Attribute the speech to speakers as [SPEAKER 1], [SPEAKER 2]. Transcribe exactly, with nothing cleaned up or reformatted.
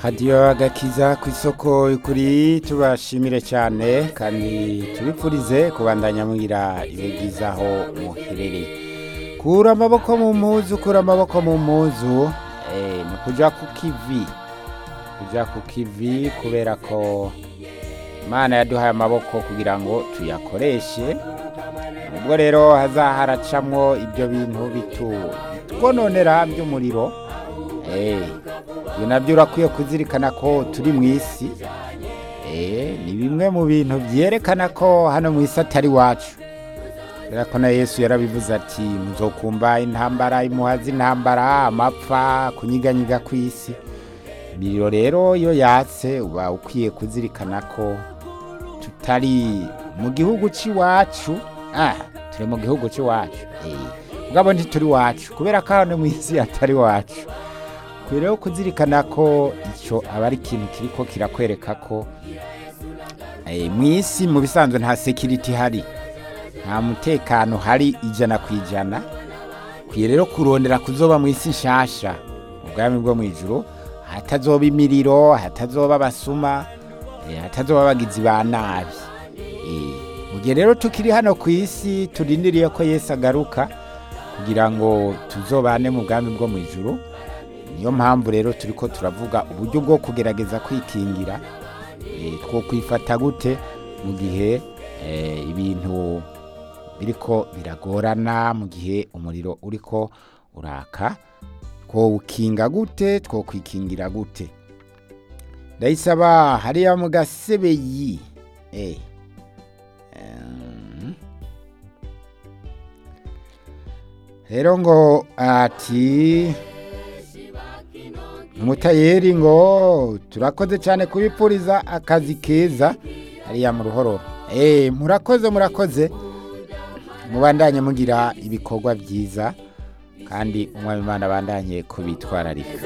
[SPEAKER 1] hadiyo agakiza ku isoko kuri tubashimire cyane kandi tubipfurize kubandanya mugira ibigizaho muherere. Kura amaboko mu muzu, kura amaboko mu muzu, eh ni kuja ku kivi, kuja ku kivi kubera ko Imana yaduhaye amaboko kugira ngo tuyakoreshe. Ubwo rero hazaharacamwo ibyo bintu bitu twononera by'umuriro. Eh iyo nabyo urakwiye kuzirikana ko turi mu isi. Eh ni bimwe mu bintu byerekana ko hano mu isi atari wacu. Kubera ko na Yesu yarabivuze ati muzokumva intambara, imuhazi intambara, amapfa, kunyiganyiga ku isi. Imiriro rero iyo yatse uba ukwiye kuzirikana ko tutari mu gihugu cy'iwacu. Ah, turi mu gihugu cy'iwacu. Eh mugabo ntituri wacu kubera ko hano mu isi atari wacu. Kwiriye kuzirikana ko icyo aba ari ikintu kiriko kirakwereka ko eh mu isi mu bisanzwe nta security hari, nta mutekano hari ijana kwijana. Kwiye rero kurondera kuzoba mu isi nshasha, ubwami bwo mu ijuru, hatazoba imiriro, hatazoba basuma, eh hatazoba abagizi ba nabi. Eh mugihe rero tukiri hano ku isi turindiriye ko Yesu agaruka kugira ngo tuzobane mu bwami bwo mu ijuru. Niyo mpamvu rero turiko turavuga uburyo bwo kugerageza kwikingira, eh two kwifata gute mu gihe eh ibintu biriko biragorana, mu gihe umuriro uriko uraka, ko ukinga gute, two kwikingira gute. Ndayisaba hariya mu Gasebeyi. Eh um, rero ngo ati umutayeri ngo turakoze cyane kubipuriza akazi keza hariya mu Ruhororo. Eh murakoze murakoze mubandanye mugira ibikorwa byiza kandi umwami Imana bandanye kubitwararika.